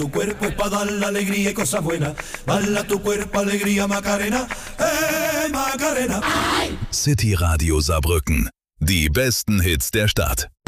Tu cuerpo es para dar la alegría y cosas buenas. Bala tu cuerpo, alegría, Macarena. Macarena. City Radio Saarbrücken. Die besten Hits der Stadt.